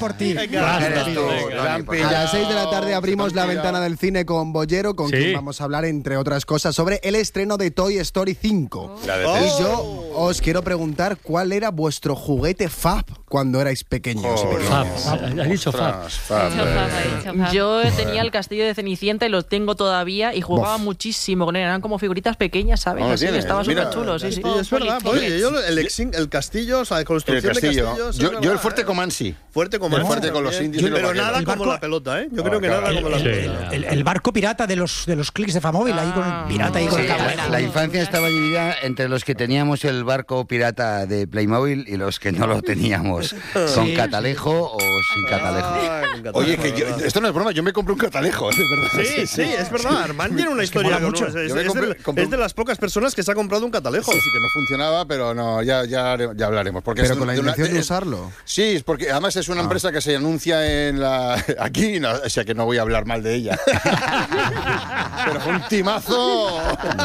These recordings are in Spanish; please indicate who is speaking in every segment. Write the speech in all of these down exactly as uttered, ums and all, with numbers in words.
Speaker 1: por ti.
Speaker 2: Venga,
Speaker 3: Eres tú,
Speaker 2: venga.
Speaker 3: A las seis de la tarde abrimos la ventana del cine con Bollero, con
Speaker 4: Sí.
Speaker 3: quien vamos a hablar, entre otras cosas, sobre el estreno de Toy Story cinco.
Speaker 2: La
Speaker 3: Y
Speaker 2: detesto.
Speaker 3: yo os quiero preguntar cuál era vuestro juguete fab cuando erais pequeños. y
Speaker 2: Oh,
Speaker 3: pequeñas.
Speaker 4: Fab. Has dicho Fab.
Speaker 2: Ostras, Fab,
Speaker 5: Mucho
Speaker 2: eh.
Speaker 5: Fab ahí, mucho Fab.
Speaker 6: Yo tenía el castillo de Cenicienta y lo tengo todavía y jugaba
Speaker 3: Bof.
Speaker 6: muchísimo con él. Eran como figuritas pequeñas, ¿sabes?
Speaker 2: No, lo
Speaker 6: Así,
Speaker 2: tienes.
Speaker 6: estaba
Speaker 2: Mira,
Speaker 6: súper chulo, sí, sí.
Speaker 2: sí, es verdad.
Speaker 5: Polipockets.
Speaker 2: Oye, yo el, exin- el castillo, o sea, la
Speaker 7: El
Speaker 2: construcción de
Speaker 7: castillo.
Speaker 2: castillos.
Speaker 7: Yo,
Speaker 2: es
Speaker 7: yo
Speaker 2: verdad,
Speaker 7: el fuerte
Speaker 2: ¿eh?
Speaker 7: Comansi.
Speaker 2: Fuerte como
Speaker 7: El fuerte con los indios y los
Speaker 2: pero
Speaker 7: vaqueros.
Speaker 2: nada
Speaker 1: El
Speaker 2: como
Speaker 1: barco-
Speaker 2: la pelota, ¿eh? Yo
Speaker 7: No,
Speaker 2: creo que
Speaker 7: claro.
Speaker 2: nada como la
Speaker 4: Sí.
Speaker 2: pelota.
Speaker 1: El, el barco pirata de los de los clics de Famóvil, ahí con el pirata ahí con
Speaker 6: Sí,
Speaker 1: el
Speaker 6: la-
Speaker 1: cabo.
Speaker 3: Ah.
Speaker 8: La infancia estaba dividida entre los que teníamos el barco pirata de Playmobil y los que no lo teníamos, con
Speaker 1: Sí,
Speaker 8: catalejo o sin catalejo.
Speaker 2: Ay, me encanta.
Speaker 7: Oye, que yo- esto no es broma, yo me compré un catalejo, de verdad.
Speaker 2: Sí, sí, es verdad. Armand tiene una
Speaker 1: Es que
Speaker 2: historia
Speaker 1: mola
Speaker 2: con
Speaker 1: mucho.
Speaker 2: uno. Es,
Speaker 7: Yo me
Speaker 2: es
Speaker 7: compré-
Speaker 2: de,
Speaker 7: compré
Speaker 2: es de las pocas personas que se ha comprado un catalejo.
Speaker 7: Sí, sí, que no funcionaba, pero no, ya, ya, ya hablaremos. Porque
Speaker 3: Pero
Speaker 7: es
Speaker 3: con la
Speaker 7: de una-
Speaker 3: intención de
Speaker 7: es-
Speaker 3: usarlo.
Speaker 7: Sí, es porque además es una
Speaker 3: Ah.
Speaker 7: empresa que se anuncia en la aquí, no, o sea que no voy a hablar mal de ella. Pero fue un timazo.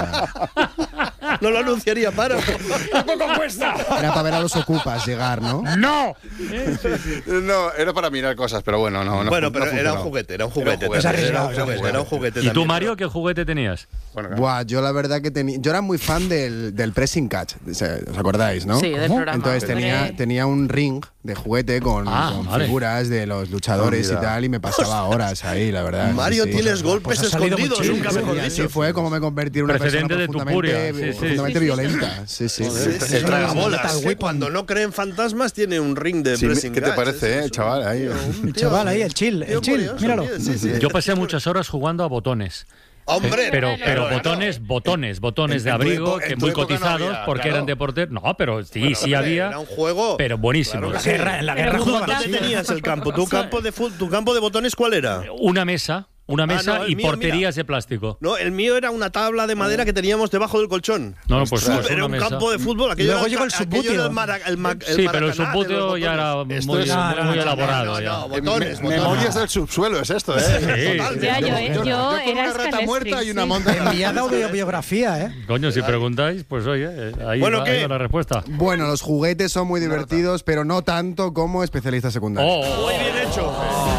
Speaker 2: No lo anunciaría para.
Speaker 7: ¿Qué poco cuesta?
Speaker 3: Era para ver a los ocupas llegar, ¿no?
Speaker 7: ¡No! No, era para mirar cosas, pero bueno, no. no
Speaker 2: Bueno,
Speaker 7: no
Speaker 2: pero era un
Speaker 7: funcionó.
Speaker 2: juguete, era un juguete.
Speaker 7: Era un
Speaker 1: juguete.
Speaker 2: Era un
Speaker 1: Es
Speaker 2: juguete, era un juguete
Speaker 4: ¿Y tú,
Speaker 2: también.
Speaker 4: Mario, qué juguete tenías?
Speaker 7: Bueno, claro.
Speaker 3: Buah, yo la verdad que tenía. Yo era muy fan del, del pressing catch. ¿Os acordáis, no?
Speaker 6: Sí, del programa.
Speaker 3: Entonces tenía,
Speaker 6: Hombre.
Speaker 3: tenía un ring de juguete con,
Speaker 4: Ah,
Speaker 3: con
Speaker 4: vale.
Speaker 3: figuras de los luchadores
Speaker 7: Mira.
Speaker 3: y tal, y me pasaba horas ahí, la verdad.
Speaker 2: Mario,
Speaker 3: sí, sí.
Speaker 2: tienes golpes
Speaker 1: Pues ha salido
Speaker 2: escondidos,
Speaker 1: muchísimo.
Speaker 2: nunca
Speaker 3: Sí,
Speaker 2: mejor
Speaker 3: y así
Speaker 2: dicho.
Speaker 3: fue como me convertí en una
Speaker 4: Precedente
Speaker 3: persona
Speaker 4: de tu
Speaker 3: profundamente,
Speaker 4: furia, sí, sí.
Speaker 3: profundamente
Speaker 5: Sí, sí,
Speaker 3: violenta. Sí, sí.
Speaker 2: Sí,
Speaker 3: sí.
Speaker 2: el tragabolas,
Speaker 1: Metal
Speaker 2: ¿eh?
Speaker 1: Weapon.
Speaker 2: Cuando no cree en fantasmas tiene un ring de
Speaker 7: Sí,
Speaker 2: pressing
Speaker 7: ¿qué te
Speaker 2: catch,
Speaker 7: parece,
Speaker 2: es-
Speaker 7: eh,
Speaker 2: es
Speaker 7: chaval?
Speaker 2: un
Speaker 7: Ahí,
Speaker 2: tío, un
Speaker 1: El
Speaker 2: tío-
Speaker 1: chaval ahí, el chill,
Speaker 2: tío
Speaker 1: el chill,
Speaker 2: curioso,
Speaker 1: míralo.
Speaker 2: tío, sí, sí.
Speaker 4: Yo pasé muchas horas jugando a botones.
Speaker 2: Hombre,
Speaker 4: Pero,
Speaker 2: claro,
Speaker 4: pero
Speaker 2: claro.
Speaker 4: botones, botones, botones
Speaker 7: En-
Speaker 4: de
Speaker 7: en tu
Speaker 4: abrigo,
Speaker 7: epo- en
Speaker 4: que
Speaker 7: tu
Speaker 4: muy
Speaker 7: época no
Speaker 4: cotizados
Speaker 7: había,
Speaker 4: porque
Speaker 7: claro.
Speaker 4: eran de porter. No, pero sí,
Speaker 2: Bueno,
Speaker 4: sí
Speaker 2: hombre,
Speaker 4: había,
Speaker 2: Era un juego.
Speaker 4: pero buenísimos.
Speaker 2: Claro que
Speaker 1: La guerra, en la guerra
Speaker 5: Pero
Speaker 1: jugaban
Speaker 2: ¿Dónde
Speaker 1: así.
Speaker 2: tenías el campo? ¿Tu campo de fut- tu campo de botones cuál era?
Speaker 4: Una mesa, una mesa
Speaker 2: no, el
Speaker 4: y
Speaker 2: mío,
Speaker 4: porterías de plástico.
Speaker 2: No, el mío era una tabla de madera que teníamos debajo del colchón.
Speaker 4: No, no, pues,
Speaker 2: Era
Speaker 4: pues una
Speaker 2: un
Speaker 4: mesa.
Speaker 2: campo de fútbol. Aquello
Speaker 1: Luego
Speaker 2: era,
Speaker 1: llegó el
Speaker 2: aquello
Speaker 1: subbuteo.
Speaker 2: era el, mara- el, ma- el
Speaker 4: Sí, pero el
Speaker 2: Maracaná de los
Speaker 4: subbuteo ya era
Speaker 2: botones.
Speaker 7: Esto
Speaker 4: muy,
Speaker 7: es-
Speaker 4: muy
Speaker 1: no, no, no,
Speaker 4: elaborado.
Speaker 2: no,
Speaker 4: ya.
Speaker 2: no,
Speaker 7: Eh,
Speaker 2: botones,
Speaker 7: me-
Speaker 2: botones.
Speaker 7: Memorias del subsuelo es esto, ¿eh?
Speaker 4: Sí.
Speaker 2: Total,
Speaker 5: Ya, yo,
Speaker 2: yo-
Speaker 5: eh,
Speaker 7: Yo,
Speaker 5: yo
Speaker 7: yo con
Speaker 5: era
Speaker 7: una rata
Speaker 5: Scalestric,
Speaker 7: muerta y una
Speaker 5: sí.
Speaker 7: monta.
Speaker 1: Enviada autobiografía, ¿eh?
Speaker 4: Coño, si preguntáis, pues oye, eh, ahí,
Speaker 2: Bueno,
Speaker 4: va,
Speaker 2: ¿qué?
Speaker 4: ahí va la respuesta.
Speaker 3: Bueno, los juguetes son muy divertidos, pero no tanto como especialistas secundarios.
Speaker 4: Oh, oh,
Speaker 2: Muy bien hecho.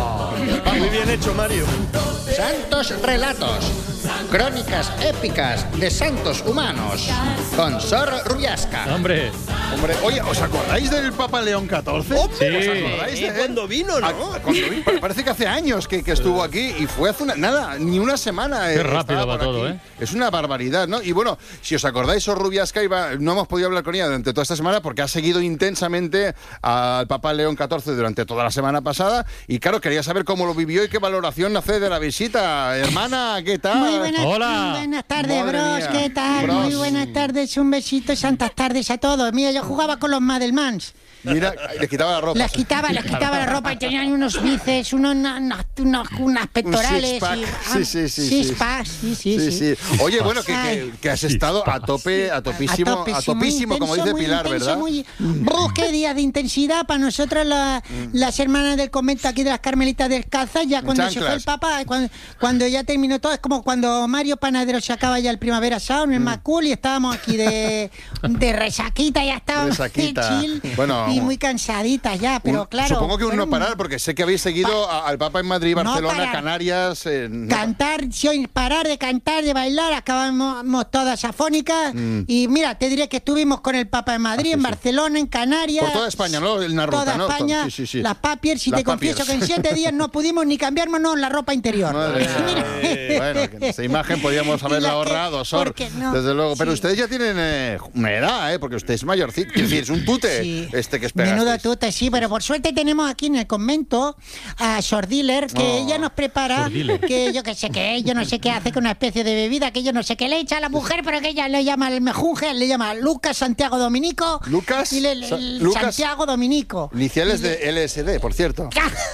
Speaker 2: Muy bien hecho, Mario.
Speaker 8: Santos relatos, crónicas épicas de santos humanos, con Sor Rubiasca.
Speaker 4: hombre,
Speaker 7: Hombre, oye, ¿os acordáis del Papa León catorce?
Speaker 2: Hombre,
Speaker 4: Sí.
Speaker 2: ¿os acordáis de él? Cuando vino,
Speaker 7: Ah,
Speaker 2: ¿no?
Speaker 7: cuando vi- pa- parece que hace años que, que estuvo aquí y fue hace una, nada, ni una semana.
Speaker 4: Qué
Speaker 7: eh,
Speaker 4: rápido
Speaker 7: estaba
Speaker 4: va
Speaker 7: por
Speaker 4: todo,
Speaker 7: aquí.
Speaker 4: ¿eh?
Speaker 7: Es una barbaridad, ¿no? Y bueno, si os acordáis, Sor Rubiasca iba, no hemos podido hablar con ella durante toda esta semana porque ha seguido intensamente al Papa León catorce durante toda la semana pasada y claro, quería saber cómo lo vivió y qué valoración hace de la visita. Hermana, ¿qué tal?
Speaker 9: Muy buenas,
Speaker 4: Hola.
Speaker 9: buenas tardes,
Speaker 7: Madre
Speaker 9: bros.
Speaker 7: mía.
Speaker 9: ¿Qué tal?
Speaker 7: Bros.
Speaker 9: Muy buenas tardes, un besito, santas tardes a todos. Mira, yo jugaba con los Madelmans.
Speaker 7: Mira, les quitaba la ropa.
Speaker 9: Les quitaba, les quitaba la ropa y tenían unos bíceps, unos, unos, unos- unas pectorales.
Speaker 7: six-pack.
Speaker 9: y-
Speaker 7: Sí, sí, sí,
Speaker 9: Six
Speaker 7: sí.
Speaker 9: pack, sí, sí,
Speaker 7: Sí,
Speaker 9: sí.
Speaker 7: sí. Oye, bueno, que, que,
Speaker 9: Ay.
Speaker 7: que has estado a tope, a topísimo, a
Speaker 9: topísimo,
Speaker 7: topísimo,
Speaker 9: muy
Speaker 7: como
Speaker 9: intenso,
Speaker 7: dice
Speaker 9: muy
Speaker 7: Pilar,
Speaker 9: intenso,
Speaker 7: ¿verdad?
Speaker 9: Muy... Brr, qué día de intensidad para nosotros la- las hermanas del convento aquí de las Carmelitas Descalzas. Ya cuando se fue
Speaker 7: chanclas.
Speaker 9: el Papa, cuando, cuando ya terminó todo, es como cuando Mario Panadero se acaba ya el Primavera Sound, el Macul, y estábamos aquí de, de resaquita, ya estábamos
Speaker 7: Resaquita.
Speaker 9: chill
Speaker 7: Bueno,
Speaker 9: y muy cansaditas ya, pero
Speaker 7: Un-
Speaker 9: claro.
Speaker 7: Supongo que un no
Speaker 9: fueron-
Speaker 7: parar, porque sé que habéis seguido a- al Papa en Madrid,
Speaker 9: No
Speaker 7: Barcelona,
Speaker 9: parar.
Speaker 7: Canarias. eh, no-
Speaker 9: Cantar, sin parar de cantar, de bailar, acabamos todas afónicas.
Speaker 7: Mm.
Speaker 9: Y mira, te diré que estuvimos con el Papa en Madrid, en Barcelona, en Canarias.
Speaker 7: Por toda España, ¿no? En la ruta,
Speaker 9: Toda
Speaker 7: ¿no?
Speaker 9: España,
Speaker 7: Sí, sí, sí.
Speaker 9: las papiers, y
Speaker 7: Las
Speaker 9: te confieso
Speaker 7: papiers.
Speaker 9: que en siete días no pudimos ni cambiarnos la ropa interior.
Speaker 7: Madre mía. Bueno, que en esa imagen podíamos
Speaker 9: Y
Speaker 7: haberla
Speaker 9: la que-
Speaker 7: ahorrado, Sor.
Speaker 9: porque no,
Speaker 7: Desde luego. Pero
Speaker 9: sí.
Speaker 7: ustedes ya tienen eh, una edad, ¿eh? Porque usted es mayorcito. Quiero decir, es un tute
Speaker 9: Sí.
Speaker 7: este que espera.
Speaker 9: Menudo tute, sí, pero por suerte tenemos aquí en el convento a Sor Diller, que
Speaker 7: Oh.
Speaker 9: ella nos prepara,
Speaker 4: Sor Diller.
Speaker 9: que yo que sé qué es, yo no sé qué hace con una especie de bebida, que yo no sé qué le echa a la mujer, pero que ella le llama el mejunje, le llama Lucas Santiago Dominico.
Speaker 7: Lucas
Speaker 9: y le- le-
Speaker 7: Sa-
Speaker 9: el
Speaker 7: Lucas-
Speaker 9: Santiago Dominico.
Speaker 7: Iniciales
Speaker 9: Y le-
Speaker 7: de L S D, por cierto.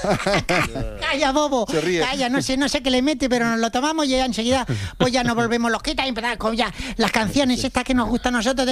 Speaker 9: Calla, bobo.
Speaker 7: Se ríe.
Speaker 9: Calla, no sé, no sé qué le mete, pero nos lo tomamos y ya enseguida pues ya nos volvemos loquitas y empezar con ya las canciones estas que nos gustan a nosotros.